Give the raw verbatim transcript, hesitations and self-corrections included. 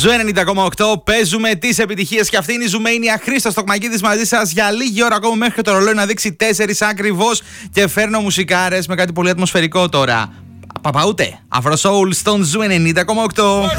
Ζου ενενήντα κόμμα οκτώ, παίζουμε τις επιτυχίες και αυτή είναι η Ζουμέινια. Χρήστος Τοκμακίδης μαζί σας για λίγη ώρα ακόμα μέχρι το ρολόι να δείξει τέσσερις ακριβώς και φέρνω μουσικάρες με κάτι πολύ ατμοσφαιρικό τώρα. Παπαούτε, Afro Soul στον Ζου ενενήντα κόμμα οκτώ.